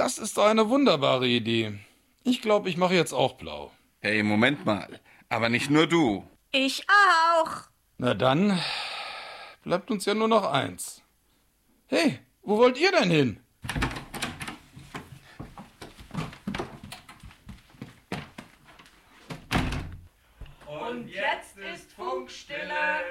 Das ist doch eine wunderbare Idee. Ich glaube, ich mache jetzt auch blau. Hey, Moment mal. Aber nicht nur du. Ich auch. Na dann bleibt uns ja nur noch eins. Hey, wo wollt ihr denn hin? Und jetzt ist Funkstille.